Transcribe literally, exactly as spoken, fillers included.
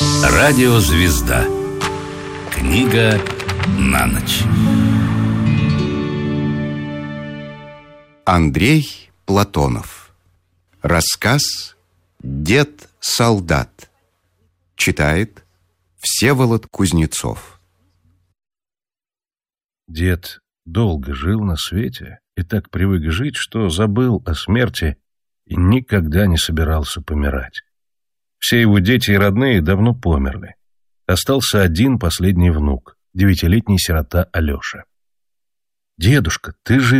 Радиозвезда. Книга на ночь. Андрей Платонов. Рассказ «Дед-солдат». Читает Всеволод Кузнецов. Дед долго жил на свете и так привык жить, что забыл о смерти и никогда не собирался помирать. Все его дети и родные давно померли. Остался один последний внук, девятилетний сирота Алеша. «Дедушка, ты же